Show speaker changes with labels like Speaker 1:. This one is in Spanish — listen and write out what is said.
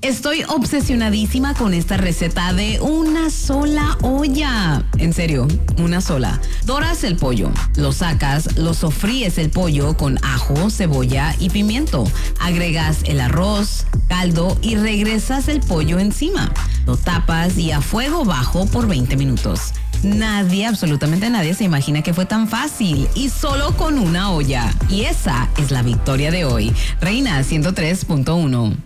Speaker 1: Estoy obsesionadísima con esta receta de una sola olla. En serio, una sola. Doras el pollo, lo sacas, lo sofríes el pollo con ajo, cebolla y pimiento. Agregas el arroz, caldo y regresas el pollo encima. Lo tapas y a fuego bajo por 20 minutos. Nadie, absolutamente nadie se imagina que fue tan fácil y solo con una olla. Y esa es la victoria de hoy. Reina 103.1.